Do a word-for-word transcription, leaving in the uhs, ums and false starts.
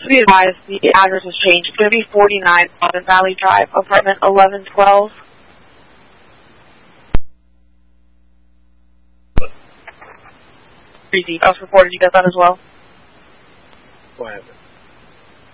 be advised, the address has changed. It's going to be forty-nine Pleasant Valley Drive, apartment eleven twelve. Three details reported. You got that as well? What happened?